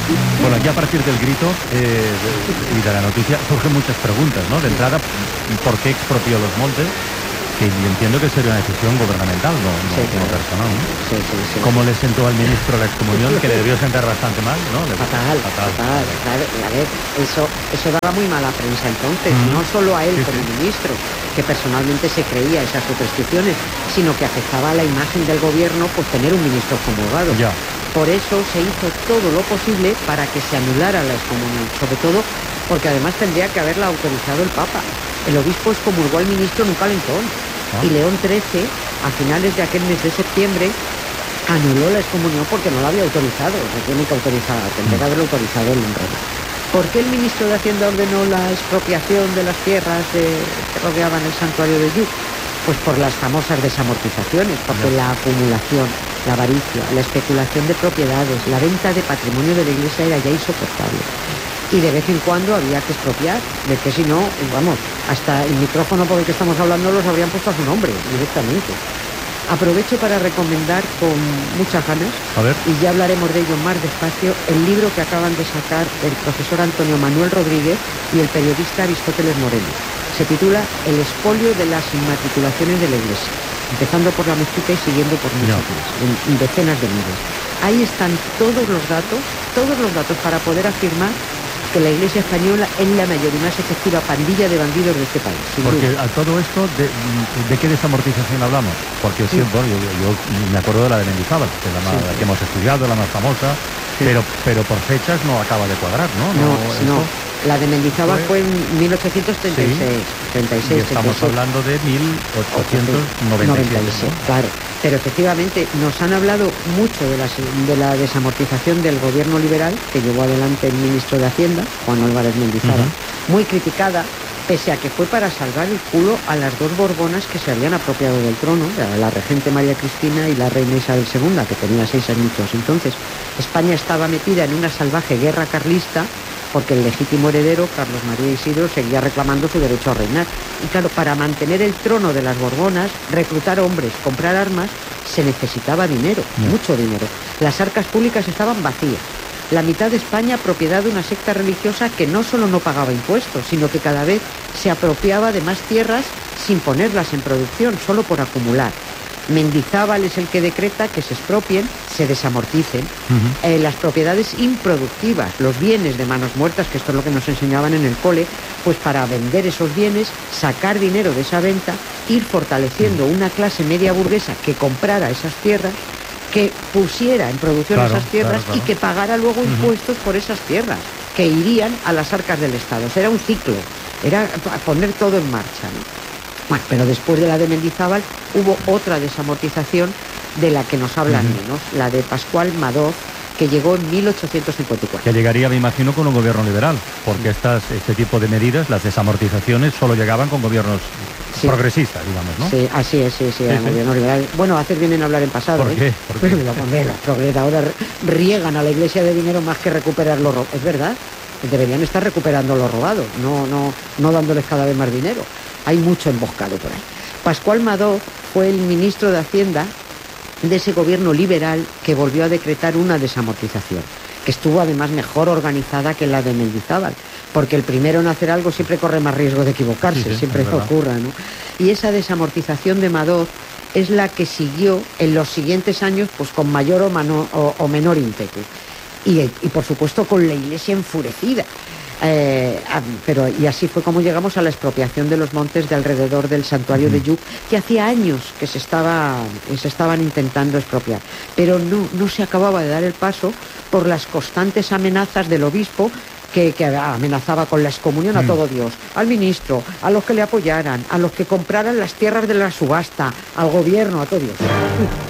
Bueno, ya a partir del grito y de la noticia surgen muchas preguntas, ¿no? De entrada, ¿por qué expropió los montes? Que entiendo que sería una decisión gubernamental, no Sí, como claro. personal, ¿no? Sí. ¿Cómo le sentó al ministro la excomunión? Que le debió sentar bastante mal, ¿no? Fatal. Claro, a ver, eso daba muy mala prensa entonces, no solo a él como ministro, que personalmente se creía esas supersticiones, sino que afectaba a la imagen del gobierno, pues tener un ministro excomulgado. Ya. Por eso se hizo todo lo posible para que se anulara la excomunión, sobre todo porque además tendría que haberla autorizado el Papa. El obispo excomulgó al ministro en un calentón. Y León XIII, a finales de aquel mes de septiembre, anuló la excomunión porque no la había autorizado. Se tiene que autorizar, tendría que haberlo autorizado el Roma. ¿Por qué el ministro de Hacienda ordenó la expropiación de las tierras que rodeaban el santuario de Lluc? Pues por las famosas desamortizaciones, porque la acumulación, la avaricia, la especulación de propiedades, la venta de patrimonio de la Iglesia era ya insoportable. Y de vez en cuando había que expropiar, de que si no, vamos, hasta el micrófono por el que estamos hablando los habrían puesto a su nombre directamente. Aprovecho para recomendar con muchas ganas, y ya hablaremos de ello más despacio, el libro que acaban de sacar el profesor Antonio Manuel Rodríguez y el periodista Aristóteles Moreno. Se titula El expolio de las inmatriculaciones de la Iglesia, empezando por la mezquita y siguiendo por muchas más, en decenas de miles. Ahí están todos los datos para poder afirmar que la Iglesia española es la mayor y más efectiva pandilla de bandidos de este país. Porque a todo esto, ¿de qué desamortización hablamos? Porque bueno, yo me acuerdo de la de Mendizábal, que es la que hemos estudiado, la más famosa, pero por fechas no acaba de cuadrar, ¿no? No. La de Mendizábal fue en 1836. Y estamos hablando de 1897. Claro. Pero efectivamente nos han hablado mucho de la desamortización del gobierno liberal que llevó adelante el ministro de Hacienda, Juan Álvarez Mendizábal, muy criticada, pese a que fue para salvar el culo a las dos Borbonas que se habían apropiado del trono, la regente María Cristina y la reina Isabel II, que tenía 6 añitos. Entonces, España estaba metida en una salvaje guerra carlista, porque el legítimo heredero, Carlos María Isidro, seguía reclamando su derecho a reinar. Y claro, para mantener el trono de las Borbonas, reclutar hombres, comprar armas, se necesitaba dinero, mucho dinero. Las arcas públicas estaban vacías. La mitad de España propiedad de una secta religiosa que no solo no pagaba impuestos, sino que cada vez se apropiaba de más tierras sin ponerlas en producción, solo por acumular. Mendizábal es el que decreta que se expropien, se desamorticen las propiedades improductivas, los bienes de manos muertas, que esto es lo que nos enseñaban en el cole, pues para vender esos bienes, sacar dinero de esa venta, ir fortaleciendo una clase media burguesa que comprara esas tierras, que pusiera en producción esas tierras y que pagara luego impuestos por esas tierras, que irían a las arcas del Estado. O sea, era un ciclo, era poner todo en marcha, ¿no? Bueno, pero después de la de Mendizábal hubo otra desamortización de la que nos hablan menos, la de Pascual Madoz, que llegó en 1854. Que llegaría, me imagino, con un gobierno liberal, porque este tipo de medidas, las desamortizaciones, solo llegaban con gobiernos progresistas, digamos, ¿no? Sí, así es, el gobierno liberal. Bueno, haces bien en hablar en pasado. ¿Por qué? Pero los progresistas ahora riegan a la Iglesia de dinero más que recuperar lo robado. Es verdad, deberían estar recuperando lo robado, no dándoles cada vez más dinero. Hay mucho emboscado por ahí. Pascual Madoz fue el ministro de Hacienda de ese gobierno liberal que volvió a decretar una desamortización, que estuvo además mejor organizada que la de Mendizábal, porque el primero en hacer algo siempre corre más riesgo de equivocarse, siempre ocurra, ¿no? Y esa desamortización de Madoz es la que siguió en los siguientes años, pues con mayor o menor ímpetu. Y por supuesto con la Iglesia enfurecida. Y así fue como llegamos a la expropiación de los montes de alrededor del santuario de Lluc, que hacía años que se estaban intentando expropiar, pero no se acababa de dar el paso por las constantes amenazas del obispo que amenazaba con la excomunión a todo Dios, al ministro, a los que le apoyaran, a los que compraran las tierras de la subasta, al gobierno, a todo Dios.